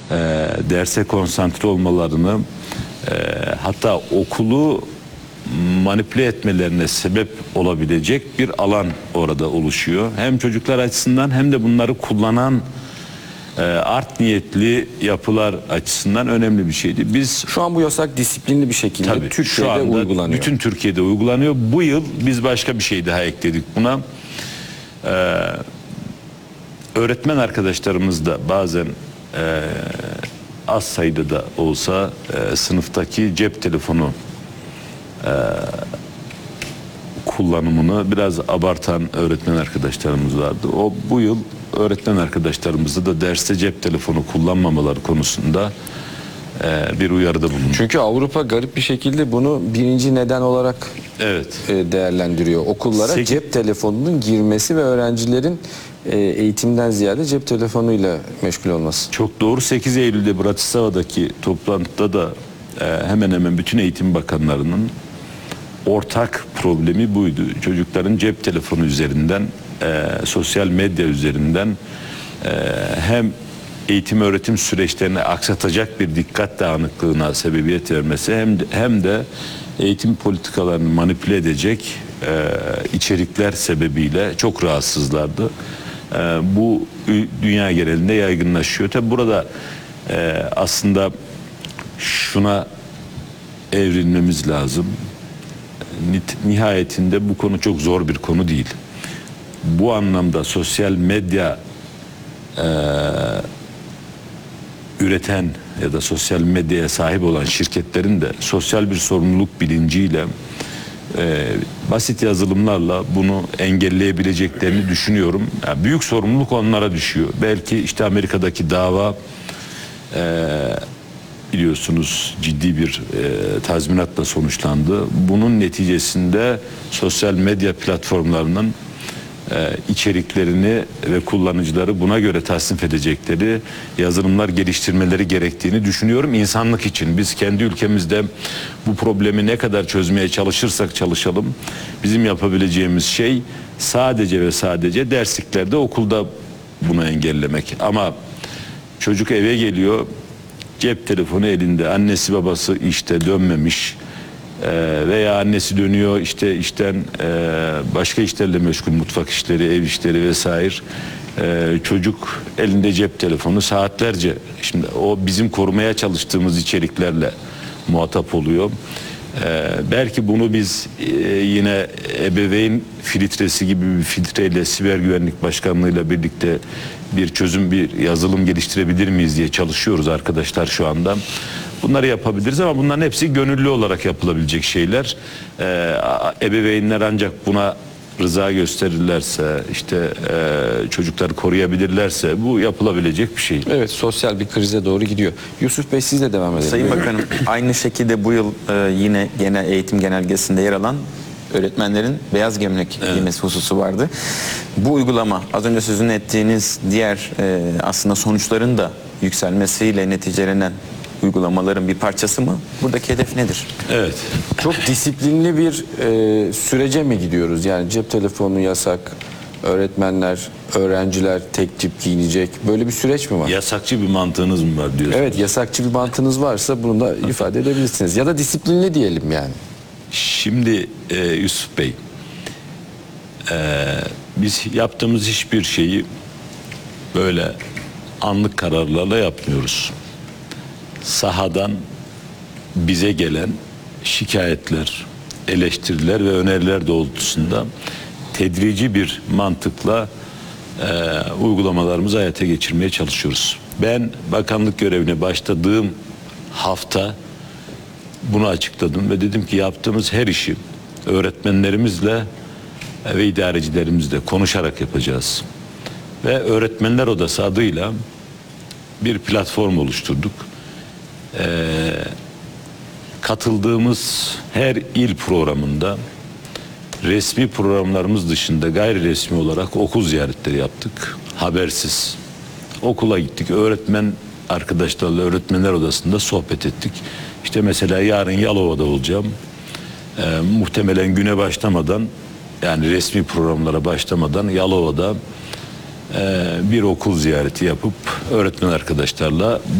derse konsantre olmalarını, hatta okulu manipüle etmelerine sebep olabilecek bir alan orada oluşuyor. Hem çocuklar açısından hem de bunları kullanan art niyetli yapılar açısından önemli bir şeydi. Biz şu an bu yasak disiplinli bir şekilde Türkiye'de şu anda uygulanıyor. Bütün Türkiye'de uygulanıyor. Bu yıl biz başka bir şey daha ekledik buna. Öğretmen arkadaşlarımız da bazen az sayıda da olsa sınıftaki cep telefonu kullanımını biraz abartan öğretmen arkadaşlarımız vardı. Bu yıl öğretmen arkadaşlarımızı da derste cep telefonu kullanmamaları konusunda bir uyarıda bulundu. Çünkü Avrupa garip bir şekilde bunu birinci neden olarak değerlendiriyor. Okullara cep telefonunun girmesi ve öğrencilerin eğitimden ziyade cep telefonuyla meşgul olması. Çok doğru. 8 Eylül'de Bratislava'daki toplantıda da hemen hemen bütün eğitim bakanlarının ortak problemi buydu. Çocukların cep telefonu üzerinden, sosyal medya üzerinden hem eğitim öğretim süreçlerini aksatacak bir dikkat dağınıklığına sebebiyet vermesi hem de eğitim politikalarını manipüle edecek içerikler sebebiyle çok rahatsızlardı. Bu dünya genelinde yaygınlaşıyor. Tabi burada aslında şuna evrilmemiz lazım. Nihayetinde bu konu çok zor bir konu değil. Bu anlamda sosyal medya üreten ya da sosyal medyaya sahip olan şirketlerin de sosyal bir sorumluluk bilinciyle basit yazılımlarla bunu engelleyebileceklerini düşünüyorum. Yani büyük sorumluluk onlara düşüyor. Belki işte Amerika'daki dava biliyorsunuz ciddi bir tazminatla sonuçlandı. Bunun neticesinde sosyal medya platformlarının içeriklerini ve kullanıcıları buna göre tasnif edecekleri yazılımlar geliştirmeleri gerektiğini düşünüyorum insanlık için. Biz kendi ülkemizde bu problemi ne kadar çözmeye çalışırsak çalışalım, bizim yapabileceğimiz şey sadece ve sadece dersliklerde, okulda bunu engellemek. Ama çocuk eve geliyor, cep telefonu elinde, annesi babası işte dönmemiş, veya annesi dönüyor işte işten başka işlerle meşgul, mutfak işleri, ev işleri vesaire, çocuk elinde cep telefonu saatlerce, şimdi o bizim korumaya çalıştığımız içeriklerle muhatap oluyor. Belki bunu biz yine ebeveyn filtresi gibi bir filtreyle Siber Güvenlik Başkanlığı'yla birlikte bir çözüm, bir yazılım geliştirebilir miyiz diye çalışıyoruz arkadaşlar şu anda. Bunları yapabiliriz ama bunların hepsi gönüllü olarak yapılabilecek şeyler. Ebeveynler ancak buna rıza gösterirlerse, işte çocukları koruyabilirlerse bu yapılabilecek bir şey. Evet, sosyal bir krize doğru gidiyor. Yusuf Bey, sizle devam edelim. Sayın Bakanım, aynı şekilde bu yıl yine genel eğitim genelgesinde yer alan öğretmenlerin beyaz gömlek giymesi hususu vardı. Bu uygulama az önce sözünü ettiğiniz diğer aslında sonuçların da yükselmesiyle neticelenen uygulamaların bir parçası mı? Buradaki hedef nedir? Evet. Çok disiplinli bir sürece mi gidiyoruz? Yani cep telefonu yasak, öğretmenler, öğrenciler tek tip giyinecek. Böyle bir süreç mi var? Yasakçı bir mantığınız mı var diyorsunuz? Evet, yasakçı bir mantığınız varsa bunu da ifade edebilirsiniz. Ya da disiplinli diyelim yani. Şimdi Yusuf Bey, biz yaptığımız hiçbir şeyi böyle anlık kararlarla yapmıyoruz. Sahadan bize gelen şikayetler, eleştiriler ve öneriler doğrultusunda tedrici bir mantıkla uygulamalarımızı hayata geçirmeye çalışıyoruz. Ben bakanlık görevine başladığım hafta bunu açıkladım ve dedim ki yaptığımız her işi öğretmenlerimizle ve idarecilerimizle konuşarak yapacağız. Ve Öğretmenler Odası adıyla bir platform oluşturduk. Katıldığımız her il programında resmi programlarımız dışında gayri resmi olarak okul ziyaretleri yaptık. Habersiz. Okula gittik. Öğretmen arkadaşlarla Öğretmenler Odası'nda sohbet ettik. İşte mesela yarın Yalova'da olacağım. Muhtemelen güne başlamadan, yani resmi programlara başlamadan Yalova'da bir okul ziyareti yapıp öğretmen arkadaşlarla